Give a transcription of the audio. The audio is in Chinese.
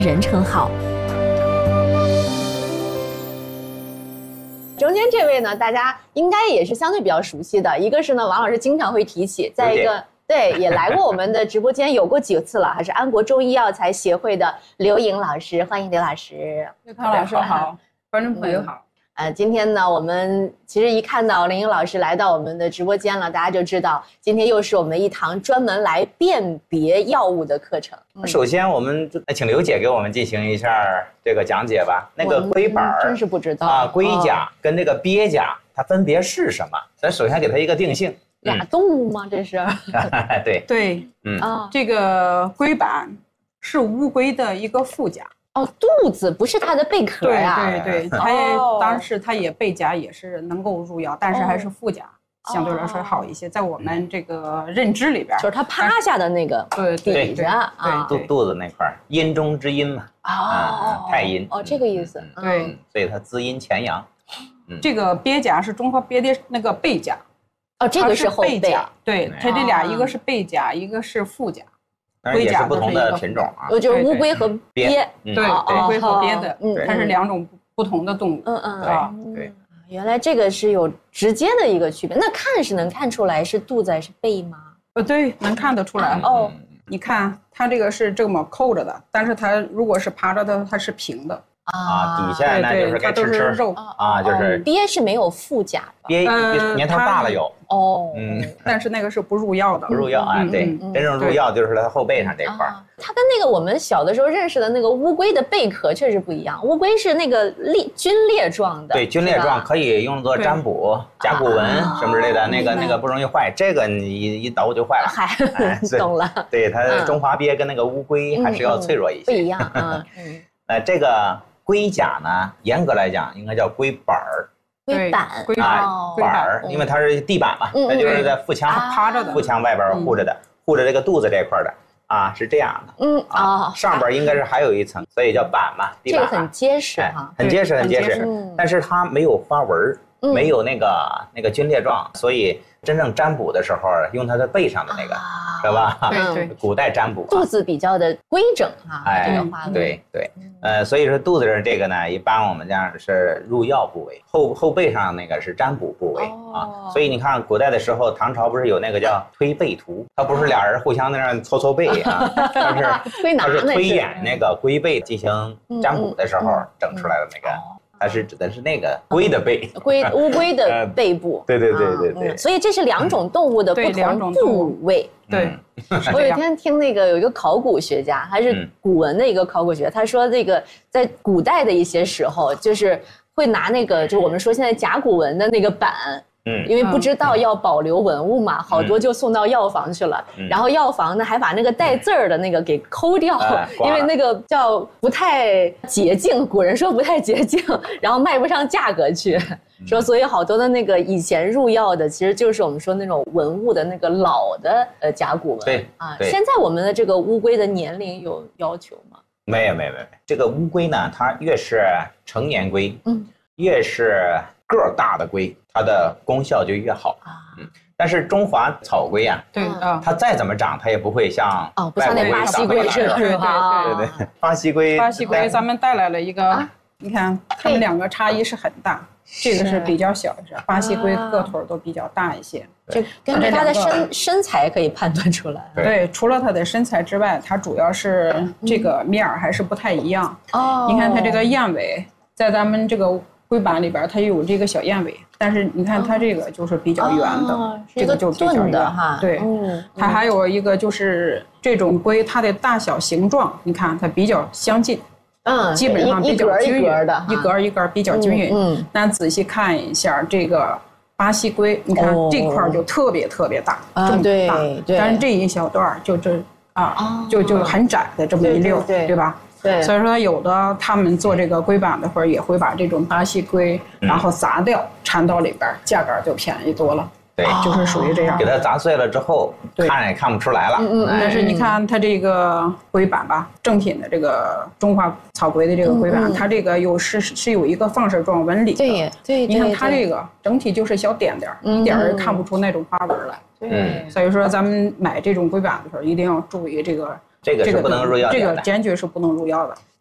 人称号。中间这位呢，大家应该也是相对比较熟悉的，一个是呢，王老师经常会提起，再一个对也来过我们的直播间有过几次了，还是安国中医药材协会的刘颖老师，欢迎刘老师。 刘涛老师好，观众朋友好。 今天呢，我们其实一看到林颖老师来到我们的直播间了，大家就知道今天又是我们一堂专门来辨别药物的课程。 首先，我们请刘姐给我们进行一下这个讲解吧。那个龟板真是不知道啊，龟甲跟这个鳖甲它分别是什么？咱首先给它一个定性。 俩动物吗？这是？ 对，这个龟板是乌龟的一个腹甲。 哦，肚子不是它的贝壳呀？ 对，它也当时它也背甲也是能够入药，但是还是腹甲相对来说好一些，在我们这个认知里边， 就是它趴下的那个底下， 肚子那块阴中之阴嘛，太阴。 这个意思。 对， 所以它滋阴潜阳。 这个鳖甲是中华鳖的那个背甲。 这个是后背。 对，它这俩一个是背甲，一个是腹甲。 但是也是不同的品种啊， 就是乌龟和鳖， 对，乌龟和鳖的，它是两种不同的动物。 对， 原来这个是有直接的一个区别。那看是能看出来是肚子还是背吗？ 对，能看得出来。你看它这个是这么扣着的，但是它如果是趴着的，它是平的。 底下那就是该吃肉就是鳖是没有腹甲的， 鳖年头大了有但是那个是不入药的， 不入药啊，对，真正入药就是它后背上这块。 它跟那个我们小的时候认识的那个乌龟的贝壳确实不一样，乌龟是那个皲裂状的， 对，皲裂状可以用作占卜、甲骨文什么之类的，那个不容易坏，这个你一捣就坏了。 懂了。 对，它中华鳖跟那个乌龟还是要脆弱一些， 不一样。 这个龟甲呢，严格来讲应该叫龟板儿。 龟板板儿，因为它是地板嘛，它就是在腹腔趴着的， 腹腔外边护着的，护着这个肚子这块的是这样的。上边应该是还有一层，所以叫板嘛，地板。 这个很结实哈， 很结实，但是它没有花纹，没有那个皲裂状，所以真正占卜的时候用它的背上的那个，是吧？ 对， 古代占卜肚子比较的规整这个花纹。 对，所以说肚子上这个呢，一般我们这样是入药部位，后背上那个是占卜部位所以你看古代的时候，唐朝不是有那个叫推背图，它不是俩人互相那样搓背它是推演那个龟背进行占卜的时候整出来的那个。它是指的是那个龟的背， 乌龟的背部。 对。 所以这是两种动物的不同部位。 对。 我有一天听那个有一个考古学家，他是古文的一个考古学家，他说这个在古代的一些时候，就是会拿那个就我们说现在甲骨文的那个板。因为不知道要保留文物嘛，好多就送到药房去了。然后药房呢还把那个带字儿的那个给抠掉，因为那个叫不太洁净，古人说不太洁净，然后卖不上价格去。说所以好多的那个以前入药的，其实就是我们说那种文物的那个老的甲骨文。 对。 现在我们的这个乌龟的年龄有要求吗？ 没有。这个乌龟呢，它越是成年龟，越是个儿大的龟，它的功效就越好。但是中华草龟它再怎么长，它也不会像不像那巴西龟似的。 对。巴西龟咱们带来了一个，你看它们两个差异是很大，这个是比较小的，巴西龟个头都比较大一些。 就根据它的身材可以判断出来。 对，除了它的身材之外，它主要是这个面儿还是不太一样。你看它这个燕尾，在咱们这个龟板里边它有这个小燕尾，但是你看它这个就是比较圆的，这个就比较圆的。 对，它还有一个就是这种龟它的大小形状，你看它比较相近，基本上比较均匀，一格一格比较均匀。那仔细看一下这个巴西龟，你看这块就特别大，这么大，但是这一小段就很窄的这么一溜，对吧？对，所以说有的他们做这个龟板的时候，也会把这种巴西龟，然后砸掉，掺到里边，价格就便宜多了。 对， 就是属于这样。 给它砸碎了之后，看也看不出来了。 但是你看它这个龟板吧，正品的这个中华草龟的这个龟板，它这个是有一个放射状纹理的。对，你看它这个整体就是小点点，一点也看不出那种花纹来。所以说咱们买这种龟板的时候，一定要注意这个这个是不能入药的， 这个坚决是不能入药的。